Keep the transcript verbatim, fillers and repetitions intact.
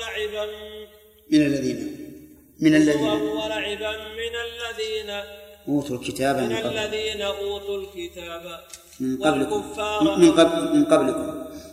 ولعبا من الذين من الذين ولعبا من الذين أوتوا الكتاب من الذين أوتوا الكتاب من قبلكم والكفار من قبل من قبلكم